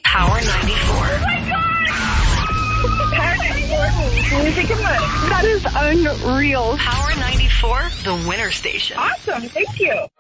Power 94. Oh my God! Power 94 music and money. That is unreal. Power 94, the winner station. Awesome. Thank you.